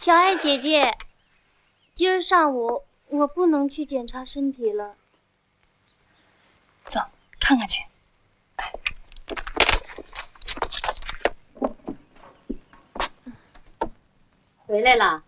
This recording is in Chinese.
小爱姐姐，今儿上午我不能去检查身体了。 走，看看去。 回来了。